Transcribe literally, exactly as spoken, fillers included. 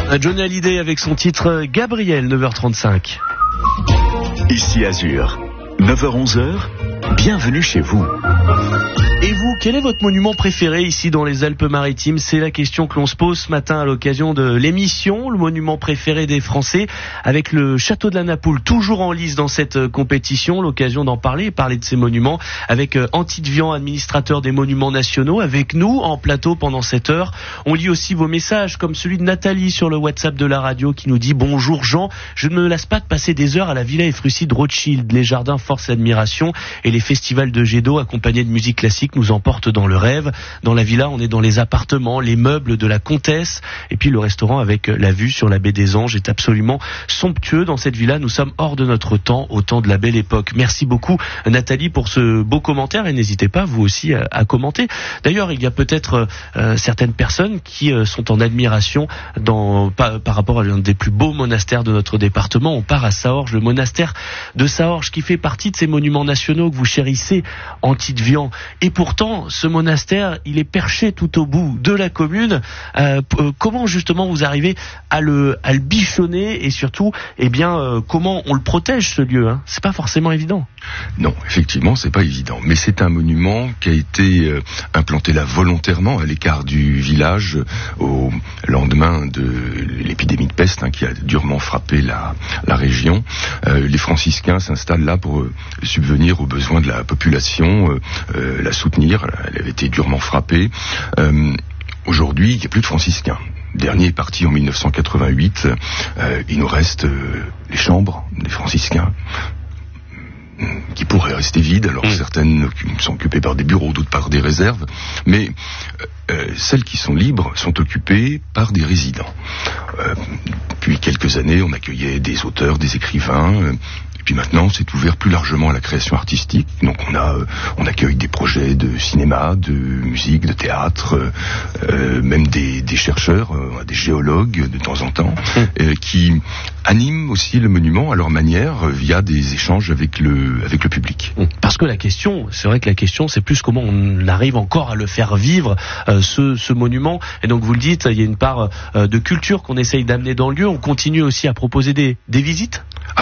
Johnny Hallyday avec son titre Gabriel, neuf heures trente-cinq. Ici Azur, neuf heures onze, bienvenue chez vous. Et vous, quel est votre monument préféré ici dans les Alpes-Maritimes ? C'est la question que l'on se pose ce matin à l'occasion de l'émission, le monument préféré des Français, avec le château de la Napoule toujours en lice dans cette compétition. L'occasion d'en parler et parler de ces monuments avec Antide Vian, administrateur des monuments nationaux, avec nous en plateau pendant cette heure. On lit aussi vos messages comme celui de Nathalie sur le WhatsApp de la radio qui nous dit « Bonjour Jean, je ne me lasse pas de passer des heures à la Villa Efrussi de Rothschild. Les jardins force l'admiration et les festivals de jet d'eau accompagnés de musique classique nous emportent dans le rêve. Dans la villa, on est dans les appartements, les meubles de la comtesse et puis le restaurant avec la vue sur la baie des Anges est absolument somptueux. Dans cette villa, nous sommes hors de notre temps, au temps de la belle époque. » Merci beaucoup Nathalie pour ce beau commentaire et n'hésitez pas vous aussi à, à commenter. D'ailleurs, il y a peut-être euh, certaines personnes qui euh, sont en admiration dans, par, par rapport à l'un des plus beaux monastères de notre département. On part à Saorge, le monastère de Saorge qui fait partie de ces monuments nationaux que vous chérissez, Antide Vian. Et pourtant, ce monastère, il est perché tout au bout de la commune. Euh, euh, comment justement vous arrivez à le, à le bichonner et surtout, eh bien, euh, comment on le protège ce lieu, hein ? C'est pas forcément évident. Non, effectivement, c'est pas évident. Mais c'est un monument qui a été euh, implanté là volontairement à l'écart du village au lendemain de l'épidémie de peste hein, qui a durement frappé la, la région. Euh, les franciscains s'installent là pour euh, subvenir aux besoins de la population, euh, euh, la soutenir. Elle avait été durement frappée. Euh, aujourd'hui, il n'y a plus de franciscains. Le dernier est parti en dix-neuf cent quatre-vingt-huit. Euh, il nous reste euh, les chambres des franciscains qui pourraient rester vides. Alors mmh. certaines sont occupées par des bureaux, d'autres par des réserves, mais euh, celles qui sont libres sont occupées par des résidents. Euh, depuis quelques années, on accueillait des auteurs, des écrivains. Euh, Et puis maintenant, c'est ouvert plus largement à la création artistique. Donc on a, euh, on accueille des projets de cinéma, de musique, de théâtre, euh, euh, même des, des chercheurs, euh, des géologues de temps en temps, euh, qui animent aussi le monument à leur manière euh, via des échanges avec le, avec le public. Parce que la question, c'est vrai que la question, c'est plus comment on arrive encore à le faire vivre, euh, ce, ce monument. Et donc vous le dites, il y a une part euh, de culture qu'on essaye d'amener dans le lieu. On continue aussi à proposer des, des visites.